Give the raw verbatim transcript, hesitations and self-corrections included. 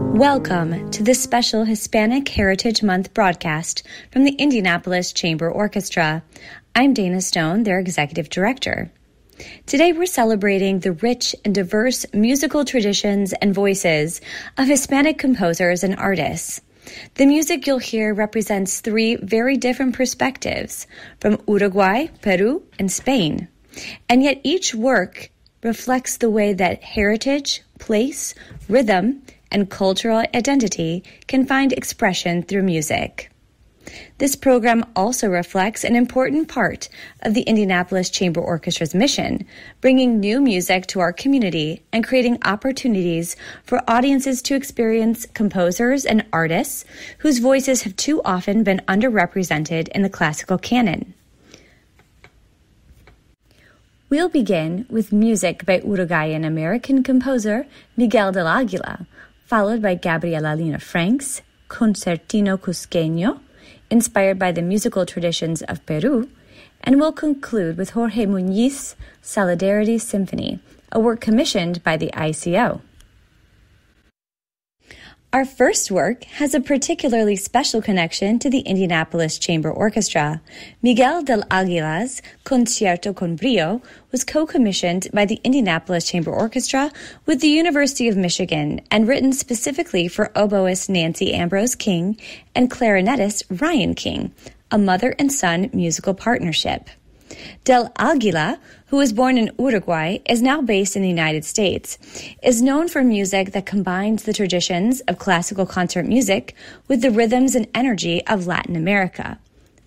Welcome to this special Hispanic Heritage Month broadcast from the Indianapolis Chamber Orchestra. I'm Dana Stone, their executive director. Today we're celebrating the rich and diverse musical traditions and voices of Hispanic composers and artists. The music you'll hear represents three very different perspectives from Uruguay, Peru, and Spain. And yet each work reflects the way that heritage, place, rhythm, and cultural identity can find expression through music. This program also reflects an important part of the Indianapolis Chamber Orchestra's mission, bringing new music to our community and creating opportunities for audiences to experience composers and artists whose voices have too often been underrepresented in the classical canon. We'll begin with music by Uruguayan-American composer Miguel del Aguila, followed by Gabriela Lina Franks, Concertino Cusqueño, inspired by the musical traditions of Peru, and we'll conclude with Jorge Muñiz's Solidarity Symphony, a work commissioned by the I C O. Our first work has a particularly special connection to the Indianapolis Chamber Orchestra. Miguel del Aguila's Concierto con Brio was co-commissioned by the Indianapolis Chamber Orchestra with the University of Michigan and written specifically for oboist Nancy Ambrose King and clarinetist Ryan King, a mother and son musical partnership. Del Aguila, who was born in Uruguay, is now based in the United States, is known for music that combines the traditions of classical concert music with the rhythms and energy of Latin America.